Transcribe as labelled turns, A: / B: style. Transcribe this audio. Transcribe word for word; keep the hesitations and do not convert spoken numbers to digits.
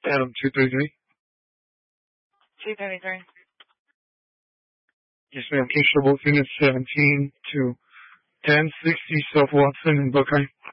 A: Adam two thirty-three.
B: two thirty-three.
A: Yes, ma'am. Case trouble unit seventeen to ten sixty South Watson in Buckeye.